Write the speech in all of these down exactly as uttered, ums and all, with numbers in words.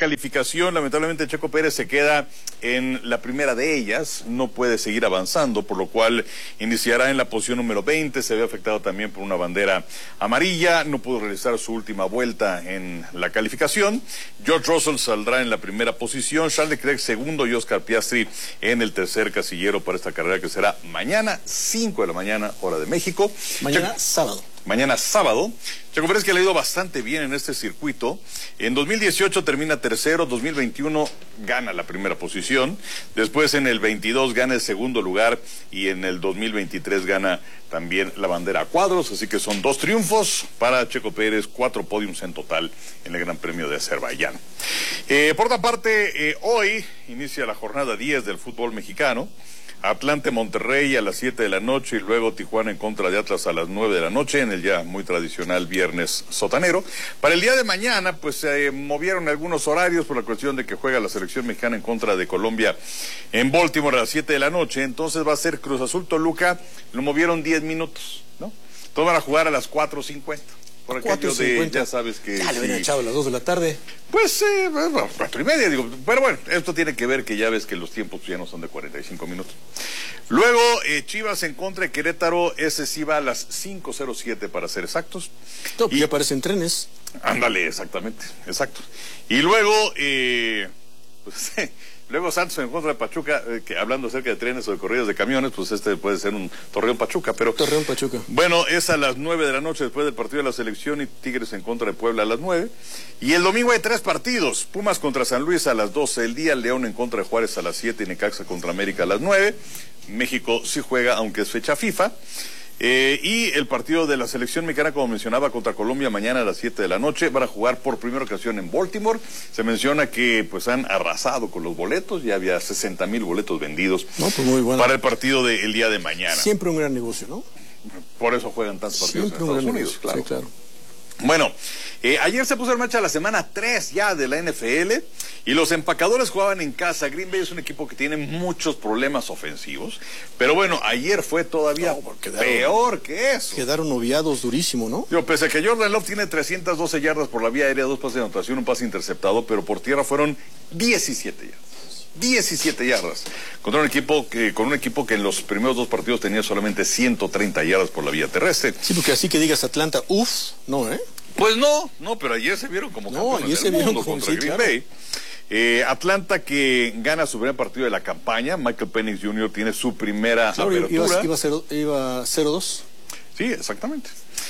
calificación, lamentablemente Checo Pérez se queda en la primera de ellas, no puede seguir avanzando, por lo cual iniciará en la posición número veinte, se ve afectado también por una bandera amarilla, no pudo realizar su última vuelta en la calificación. George Russell saldrá en la primera posición, Charles Leclerc segundo y Oscar Piastri en el tercer casillero para esta carrera que será mañana, cinco de la mañana, hora de México. Mañana Checo, sábado. Mañana sábado. Checo Pérez, que le ha ido bastante bien en este circuito. En dos mil dieciocho termina tercero, dos mil veintiuno gana la primera posición, después en el veintidós gana el segundo lugar y en el dos mil veintitrés gana también la bandera a cuadros, así que son dos triunfos para Checo Pérez, cuatro podiums en total en el Gran Premio de Azerbaiyán. Eh, por otra parte, eh, hoy inicia la jornada diez del fútbol mexicano. Atlante Monterrey a las siete de la noche y luego Tijuana en contra de Atlas a las nueve de la noche en el ya muy tradicional viernes sotanero. Para el día de mañana pues se eh, movieron algunos horarios por la cuestión de que juega la selección mexicana en contra de Colombia en Baltimore a las siete de la noche, entonces va a ser Cruz Azul Toluca, lo movieron diez minutos, ¿no? Todos van a jugar a las cuatro cincuenta. Por aquello de, ya sabes que... Ya le hubieran echado a las dos de la tarde. Pues, eh, bueno, cuatro y media, digo. Pero bueno, esto tiene que ver que ya ves que los tiempos ya no son de cuarenta y cinco minutos. Luego, eh, Chivas en contra de Querétaro, ese sí va a las cinco cero siete para ser exactos. No, y ya aparecen trenes. Ándale, exactamente, exacto. Y luego, eh, pues... Luego Santos en contra de Pachuca, eh, que hablando acerca de trenes o de corridas de camiones, pues este puede ser un Torreón Pachuca, pero... Torreón Pachuca. Bueno, es a las nueve de la noche después del partido de la selección y Tigres en contra de Puebla a las nueve. Y el domingo hay tres partidos, Pumas contra San Luis a las doce del día, León en contra de Juárez a las siete y Necaxa contra América a las nueve. México sí juega, aunque es fecha FIFA. Eh, y el partido de la selección mexicana, como mencionaba, contra Colombia mañana a las siete de la noche, van a jugar por primera ocasión en Baltimore. Se menciona que pues han arrasado con los boletos, ya había sesenta mil boletos vendidos no, pues muy bueno. Para el partido del día de mañana. Siempre un gran negocio, ¿no? Por eso juegan tantos partidos Siempre en Estados Unidos, negocio, claro. Sí, claro. Bueno, eh, ayer se puso en marcha la semana tres ya de la N F L y los empacadores jugaban en casa. Green Bay es un equipo que tiene muchos problemas ofensivos, pero bueno, ayer fue todavía no, quedaron, peor que eso. Quedaron obviados durísimo, ¿no? Yo, pese a que Jordan Love tiene trescientas doce yardas por la vía aérea, dos pases de anotación, un pase interceptado, pero por tierra fueron diecisiete yardas. diecisiete yardas contra un equipo que con un equipo que en los primeros dos partidos tenía solamente ciento treinta yardas por la vía terrestre. Sí, porque así que digas Atlanta, uff, no, ¿eh? Pues no, no, pero ayer se vieron como no, campeones se del vieron mundo como, contra sí, Green claro. Bay. Eh, Atlanta que gana su primer partido de la campaña. Michael Penix junior tiene su primera claro, apertura. Iba cero dos. Sí, exactamente.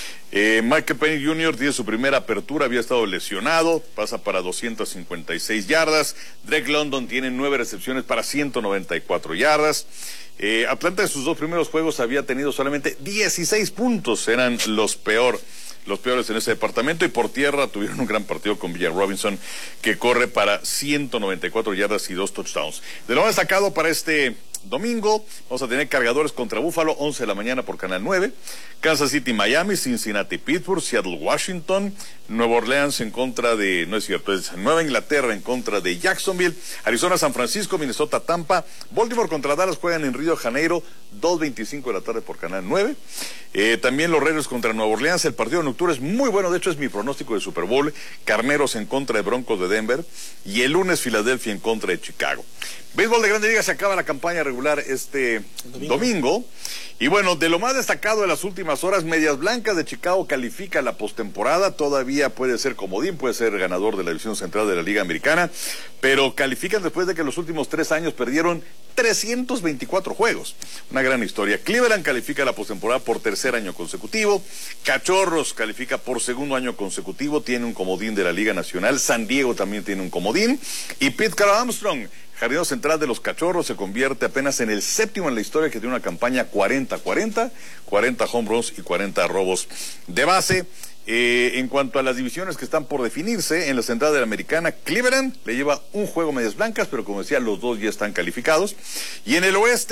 Eh, Michael Penix junior tiene su primera apertura, había estado lesionado, pasa para doscientas cincuenta y seis yardas. Drake London tiene nueve recepciones para ciento noventa y cuatro yardas. Eh, Atlanta en sus dos primeros juegos había tenido solamente dieciséis puntos, eran los peor, los peores en ese departamento, y por tierra tuvieron un gran partido con Villar Robinson, que corre para ciento noventa y cuatro yardas y dos touchdowns. De lo más destacado para este domingo, vamos a tener Cargadores contra Búfalo, once de la mañana por Canal nueve, Kansas City, Miami, Cincinnati, Pittsburgh, Seattle, Washington, Nueva Orleans en contra de, no es cierto, es Nueva Inglaterra en contra de Jacksonville, Arizona, San Francisco, Minnesota, Tampa, Baltimore contra Dallas juegan en Río de Janeiro, dos veinticinco de la tarde por Canal nueve, eh, también los Raiders contra Nueva Orleans, el partido nocturno es muy bueno, de hecho es mi pronóstico de Super Bowl, Carneros en contra de Broncos de Denver, y el lunes Filadelfia en contra de Chicago. Béisbol de Grandes Ligas, se acaba la campaña regular este domingo. domingo. Y bueno, de lo más destacado de las últimas horas, Medias Blancas de Chicago califica la postemporada. Todavía puede ser comodín, puede ser ganador de la división central de la Liga Americana, pero califican después de que en los últimos tres años perdieron trescientos veinticuatro juegos. Una gran historia. Cleveland califica la postemporada por tercer año consecutivo. Cachorros califica por segundo año consecutivo, tiene un comodín de la Liga Nacional. San Diego también tiene un comodín. Y Pete Carroll Armstrong, jardinero central de los Cachorros, se convierte apenas en el séptimo en la historia que tiene una campaña cuarenta cuarenta, cuarenta home runs y cuarenta robos de base. Eh, en cuanto a las divisiones que están por definirse, en la central de la Americana, Cleveland le lleva un juego Medias Blancas, pero como decía, los dos ya están calificados. Y en el oeste,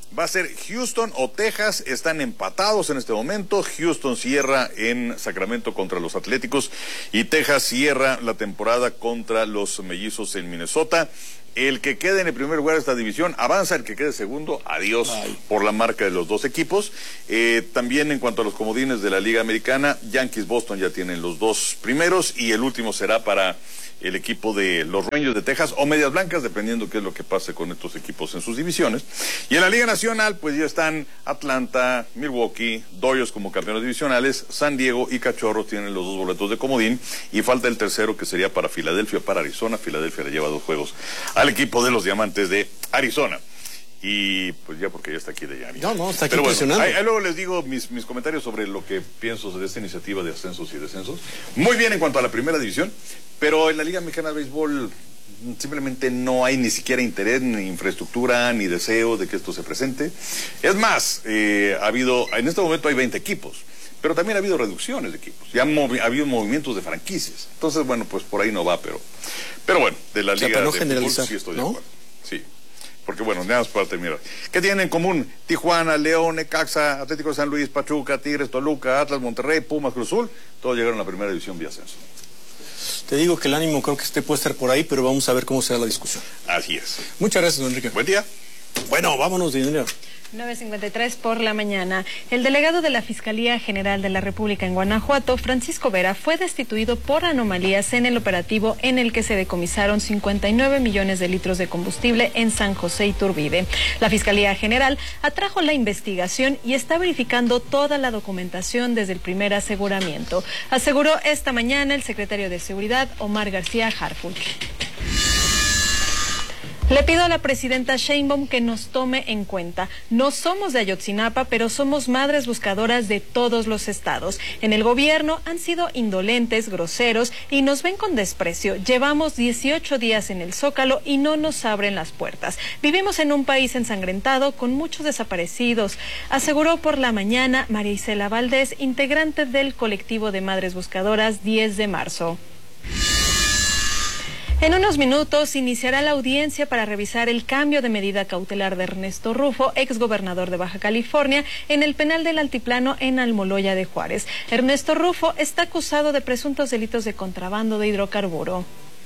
Va a ser Houston o Texas, están empatados en este momento. Houston cierra en Sacramento contra los Atléticos y Texas cierra la temporada contra los Mellizos en Minnesota. El que quede en el primer lugar de esta división avanza, el que quede segundo, adiós. Ay. Por la marca de los dos equipos. Eh, también en cuanto a los comodines de la Liga Americana, Yankees Boston ya tienen los dos primeros y el último será para el equipo de los Rangers de Texas o Medias Blancas, dependiendo qué es lo que pase con estos equipos en sus divisiones. Y en la Liga Nacional, pues ya están Atlanta, Milwaukee, Dodgers como campeones divisionales, San Diego y Cachorros tienen los dos boletos de comodín y falta el tercero que sería para Filadelfia, para Arizona. Filadelfia le lleva dos juegos al equipo de los Diamantes de Arizona. Y pues ya porque ya está aquí de Yanni. No, no, está aquí. Pero bueno, impresionante. ahí, ahí luego les digo mis, mis comentarios sobre lo que pienso de esta iniciativa de ascensos y descensos. Muy bien en cuanto a la primera división, pero en la Liga Mexicana de Béisbol simplemente no hay ni siquiera interés, ni infraestructura, ni deseo de que esto se presente. Es más, eh, ha habido, en este momento hay veinte equipos, pero también ha habido reducciones de equipos, ya ha habido movimientos de franquicias. Entonces, bueno, pues por ahí no va, pero, pero bueno, de la o sea, Liga no de generalizar, Fútbol sí estoy ¿no? de acuerdo. Sí. Porque bueno, nada más para terminar. ¿Qué tienen en común? Tijuana, León, Necaxa, Atlético de San Luis, Pachuca, Tigres, Toluca, Atlas, Monterrey, Pumas, Cruz Azul, todos llegaron a la primera división vía ascenso. Te digo que el ánimo creo que este puede estar por ahí, pero vamos a ver cómo será la discusión. Así es. Muchas gracias, don Enrique. Buen día. Bueno, vámonos de dinero. nueve cincuenta y tres por la mañana. El delegado de la Fiscalía General de la República en Guanajuato, Francisco Vera, fue destituido por anomalías en el operativo en el que se decomisaron cincuenta y nueve millones de litros de combustible en San José Iturbide. La Fiscalía General atrajo la investigación y está verificando toda la documentación desde el primer aseguramiento, aseguró esta mañana el secretario de Seguridad, Omar García Harfuch. Le pido a la presidenta Sheinbaum que nos tome en cuenta. No somos de Ayotzinapa, pero somos madres buscadoras de todos los estados. En el gobierno han sido indolentes, groseros y nos ven con desprecio. Llevamos dieciocho días en el Zócalo y no nos abren las puertas. Vivimos en un país ensangrentado con muchos desaparecidos, aseguró por la mañana María Isela Valdés, integrante del colectivo de madres buscadoras diez de marzo. En unos minutos iniciará la audiencia para revisar el cambio de medida cautelar de Ernesto Rufo, exgobernador de Baja California, en el penal del Altiplano en Almoloya de Juárez. Ernesto Rufo está acusado de presuntos delitos de contrabando de hidrocarburo.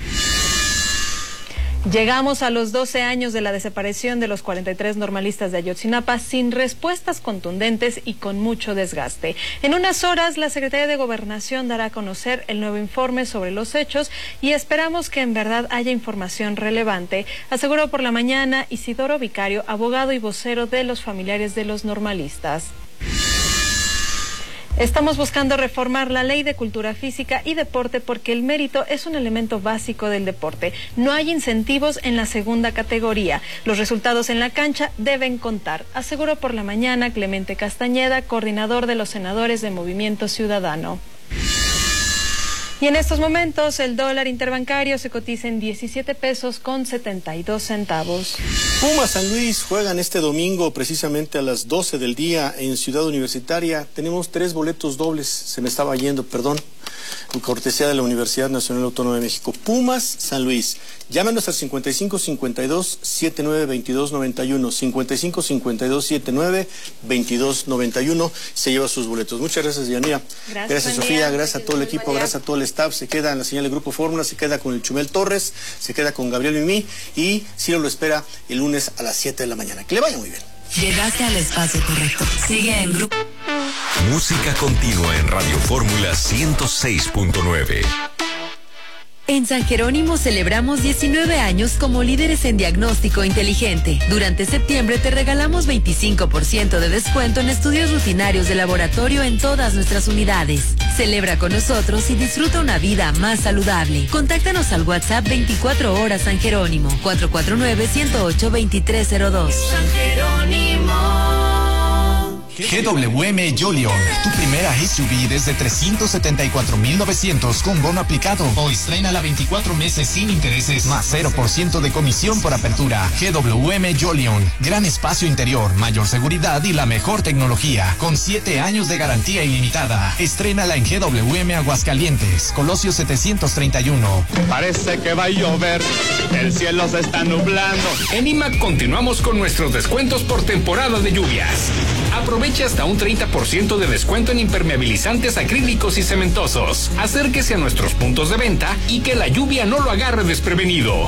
Llegamos a los doce años de la desaparición de los cuarenta y tres normalistas de Ayotzinapa sin respuestas contundentes y con mucho desgaste. En unas horas, la Secretaría de Gobernación dará a conocer el nuevo informe sobre los hechos y esperamos que en verdad haya información relevante, aseguró por la mañana Isidoro Vicario, abogado y vocero de los familiares de los normalistas. Estamos buscando reformar la ley de cultura física y deporte porque el mérito es un elemento básico del deporte. No hay incentivos en la segunda categoría. Los resultados en la cancha deben contar, aseguró por la mañana Clemente Castañeda, coordinador de los senadores de Movimiento Ciudadano. Y en estos momentos el dólar interbancario se cotiza en diecisiete pesos con setenta y dos centavos. Pumas San Luis juegan este domingo precisamente a las doce del día en Ciudad Universitaria. Tenemos tres boletos dobles, se me estaba yendo, perdón, en cortesía de la Universidad Nacional Autónoma de México. Pumas San Luis. Llámanos al cincuenta y cinco cincuenta y dos setenta y nueve veintidós noventa y uno, cincuenta y cinco cincuenta y dos setenta y nueve veintidós noventa y uno, se lleva sus boletos. Muchas gracias, Yanira. Gracias, gracias Sofía, día. gracias a todo el equipo, gracias a todo el staff. Se queda en la señal de Grupo Fórmula, se queda con el Chumel Torres, se queda con Gabriel Mimí y Ciro lo espera el lunes a las siete de la mañana. Que le vaya muy bien. Llegaste al espacio correcto. Sigue en Grupo. Música continua en Radio Fórmula ciento seis punto nueve. En San Jerónimo celebramos diecinueve años como líderes en diagnóstico inteligente. Durante septiembre te regalamos veinticinco por ciento de descuento en estudios rutinarios de laboratorio en todas nuestras unidades. Celebra con nosotros y disfruta una vida más saludable. Contáctanos al WhatsApp veinticuatro horas San Jerónimo, cuatro cuatro nueve, uno cero ocho, dos tres cero dos. San Jerónimo. G W M Jolion, tu primera S U V desde trescientos setenta y cuatro mil novecientos con bono aplicado. O estrénala veinticuatro meses sin intereses, más cero por ciento de comisión por apertura. G W M Jolion, gran espacio interior, mayor seguridad y la mejor tecnología, con siete años de garantía ilimitada. Estrénala en G W M Aguascalientes, Colosio setecientos treinta y uno. Parece que va a llover, el cielo se está nublando. En I M A C continuamos con nuestros descuentos por temporada de lluvias. Aproveche hasta un treinta por ciento de descuento en impermeabilizantes acrílicos y cementosos. Acérquese a nuestros puntos de venta y que la lluvia no lo agarre desprevenido.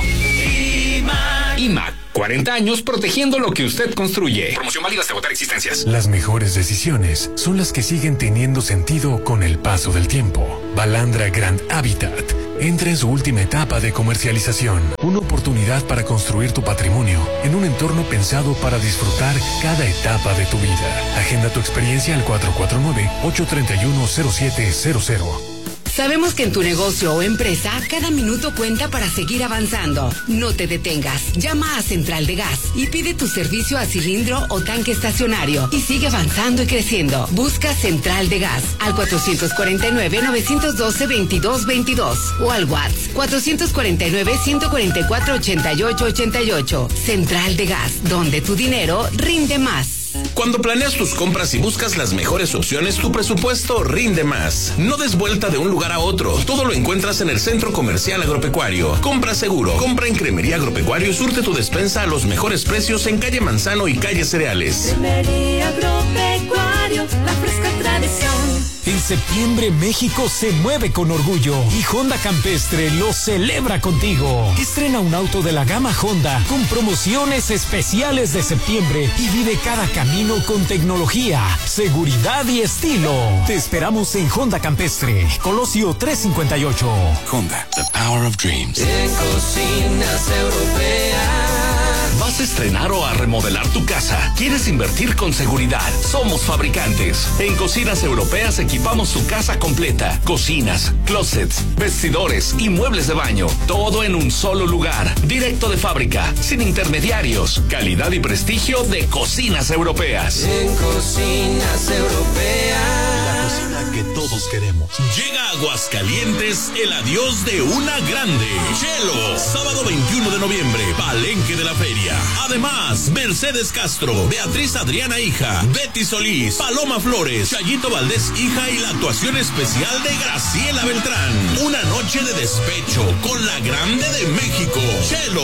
I M A C. I M A C, cuarenta años protegiendo lo que usted construye. Promoción válida hasta agotar existencias. Las mejores decisiones son las que siguen teniendo sentido con el paso del tiempo. Balandra Grand Habitat entra en su última etapa de comercialización. Una oportunidad para construir tu patrimonio en un entorno pensado para disfrutar cada etapa de tu vida. Agenda tu experiencia al cuatro cuatro nueve, ocho tres uno, cero siete cero cero. Sabemos que en tu negocio o empresa cada minuto cuenta para seguir avanzando. No te detengas. Llama a Central de Gas y pide tu servicio a cilindro o tanque estacionario y sigue avanzando y creciendo. Busca Central de Gas al cuatro cuatro nueve, nueve uno dos, dos dos dos dos o al WhatsApp cuatro cuatro nueve, uno cuatro cuatro, ocho ocho ocho ocho. Central de Gas, donde tu dinero rinde más. Cuando planeas tus compras y buscas las mejores opciones, tu presupuesto rinde más. No des vuelta de un lugar a otro. Todo lo encuentras en el Centro Comercial Agropecuario. Compra seguro. Compra en Cremería Agropecuario y surte tu despensa a los mejores precios en calle Manzano y calle Cereales. Cremería Agropecuario, la fresca tradición. En septiembre México se mueve con orgullo y Honda Campestre lo celebra contigo. Estrena un auto de la gama Honda con promociones especiales de septiembre y vive cada camino con tecnología, seguridad y estilo. Te esperamos en Honda Campestre, Colosio trescientos cincuenta y ocho. Honda, the power of dreams. En Cocinas Europeas. ¿Vas a estrenar o a remodelar tu casa? ¿Quieres invertir con seguridad? Somos fabricantes. En Cocinas Europeas equipamos tu casa completa. Cocinas, closets, vestidores y muebles de baño. Todo en un solo lugar. Directo de fábrica, sin intermediarios. Calidad y prestigio de Cocinas Europeas. En Cocinas Europeas. La cocina que todos queremos. Llega a Aguascalientes el adiós de una grande. Chelo, sábado veintiuno de noviembre, Palenque de la Feria. Además, Mercedes Castro, Beatriz Adriana hija, Betty Solís, Paloma Flores, Chayito Valdés hija y la actuación especial de Graciela Beltrán. Una noche de despecho con la grande de México, Chelo.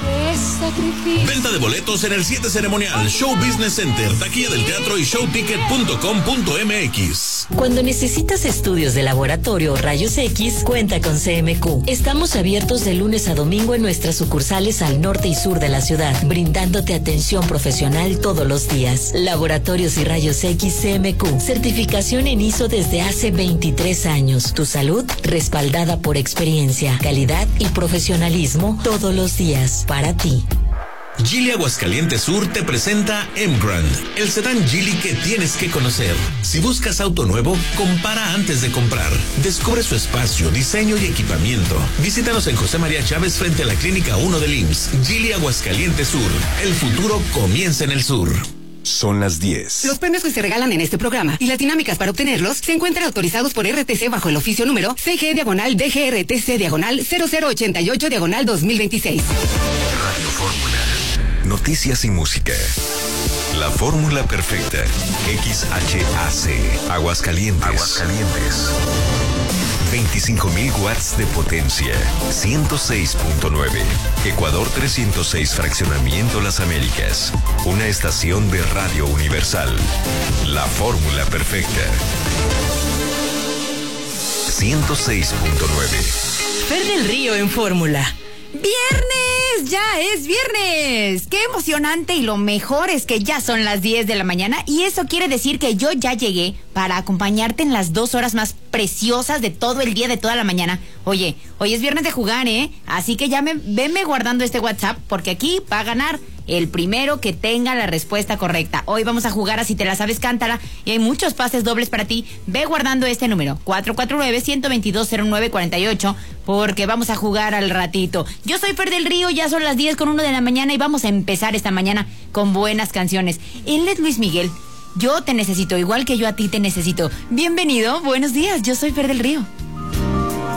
Venta de boletos en el siete Ceremonial, Show Business Center, taquilla del teatro y showticket punto com punto m x. Cuando necesitas estudios de laboratorio o rayos X, cuenta con C M Q. Estamos abiertos de lunes a domingo en nuestras sucursales al norte y sur de la ciudad, brindándote atención profesional todos los días. Laboratorios y rayos X C M Q. Certificación en I S O desde hace veintitrés años. Tu salud respaldada por experiencia, calidad y profesionalismo todos los días. Para ti. Geely Aguascalientes Sur te presenta M-Grand, el sedán Geely que tienes que conocer. Si buscas auto nuevo, compara antes de comprar. Descubre su espacio, diseño y equipamiento. Visítanos en José María Chávez frente a la Clínica uno del I M S S. Geely Aguascalientes Sur. El futuro comienza en el sur. Son las diez. Los premios que se regalan en este programa y las dinámicas para obtenerlos se encuentran autorizados por R T C bajo el oficio número C G diagonal D G R T C diagonal cero cero ochenta y ocho diagonal dos mil veintiséis. Radio Fórmula. Noticias y música. La fórmula perfecta. X H A C. Aguascalientes. Aguascalientes. veinticinco mil watts de potencia. ciento seis punto nueve. Ecuador trescientos seis Fraccionamiento Las Américas. Una estación de Radio Universal. La fórmula perfecta. ciento seis punto nueve. Fer del Río en Fórmula. ¡Viernes! ¡Ya es viernes! ¡Qué emocionante! Y lo mejor es que ya son las diez de la mañana y eso quiere decir que yo ya llegué para acompañarte en las dos horas más preciosas de todo el día, de toda la mañana. Oye, hoy es viernes de jugar, ¿eh? Así que ya me, venme guardando este WhatsApp porque aquí va a ganar el primero que tenga la respuesta correcta. Hoy vamos a jugar a Si Te La Sabes, Cántala y hay muchos pases dobles para ti. Ve guardando este número, cuatro cuatro nueve, uno dos dos, cero nueve cuatro ocho, porque vamos a jugar al ratito. Yo soy Fer del Río, ya son las diez con uno de la mañana y vamos a empezar esta mañana con buenas canciones. Él es Luis Miguel Yo te necesito, igual que yo a ti te necesito. Bienvenido, buenos días, yo soy Fer del Río.